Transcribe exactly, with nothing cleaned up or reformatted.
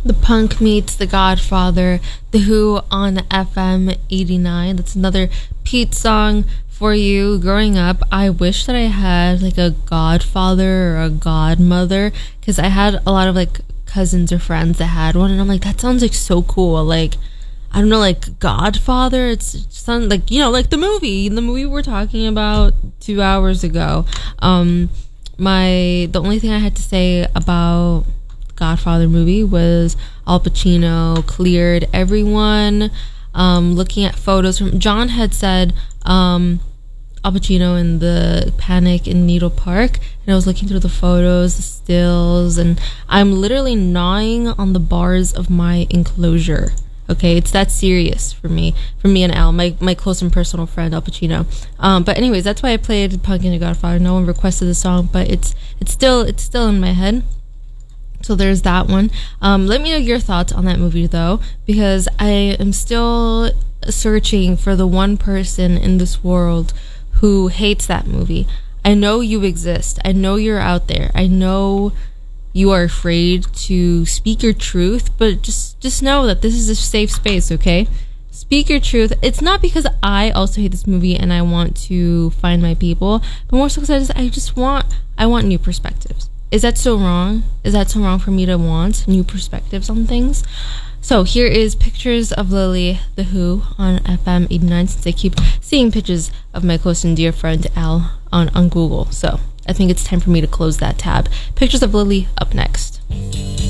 The Punk meets The Godfather, The Who on F M eighty-nine. That's another Pete song for you. Growing up, I wish that I had like a godfather or a godmother, because I had a lot of like cousins or friends that had one, and I'm like, that sounds like so cool. Like, I don't know, like Godfather. It's sound like, you know, like the movie, the movie we're talking about two hours ago. Um, my the only thing I had to say about Godfather movie was Al Pacino cleared everyone. Um, looking at photos from John had said um, Al Pacino in the Panic in Needle Park, and I was looking through the photos, the stills, and I'm literally gnawing on the bars of my enclosure. Okay, it's that serious for me, for me and Al, my my close and personal friend Al Pacino. Um, but anyways, that's why I played Punk and the Godfather. No one requested the song, but it's it's still it's still in my head. So there's that one. Um, let me know your thoughts on that movie, though, because I am still searching for the one person in this world who hates that movie. I know you exist. I know you're out there. I know you are afraid to speak your truth, but just, just know that this is a safe space, okay? Speak your truth. It's not because I also hate this movie and I want to find my people, but more so because I just, I just want, I want new perspectives. Is that so wrong? Is that so wrong for me to want new perspectives on things? So here is Pictures of Lily, The Who on F M eighty-nine, since I keep seeing pictures of my close and dear friend Al on, on Google. So I think it's time for me to close that tab. Pictures of Lily up next.